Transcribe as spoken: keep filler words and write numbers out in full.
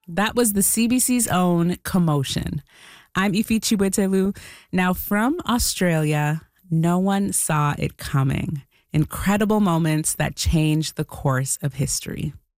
That was the C B C's own Commotion. I'm Ife Chiwetelu. Now from Australia, no one saw it coming. Incredible moments that changed the course of history.